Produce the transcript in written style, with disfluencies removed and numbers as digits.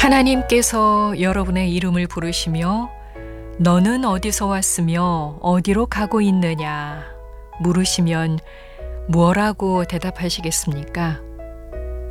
하나님께서 여러분의 이름을 부르시며 너는 어디서 왔으며 어디로 가고 있느냐 물으시면 뭐라고 대답하시겠습니까?